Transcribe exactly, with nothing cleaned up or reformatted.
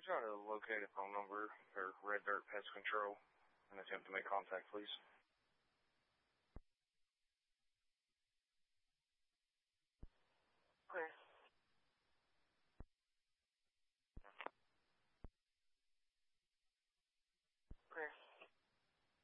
try to locate a phone number for Red Dirt Pest Control and attempt to make contact, please.